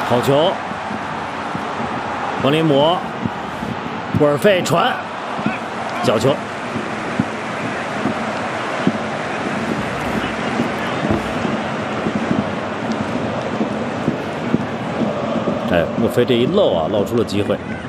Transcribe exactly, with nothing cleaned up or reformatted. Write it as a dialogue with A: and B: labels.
A: 好球，冯林姆，布尔费传，角球。哎，莫非这一漏啊，漏出了机会。